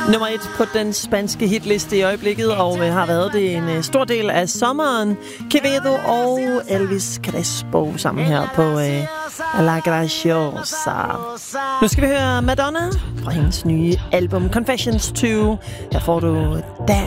Nummer 1 på den spanske hitliste i øjeblikket, og har været det en stor del af sommeren. Quevedo og Elvis Crespo sammen her på La Graciosa. Nu skal vi høre Madonna fra hendes nye album Confessions 2. Her får du Dance.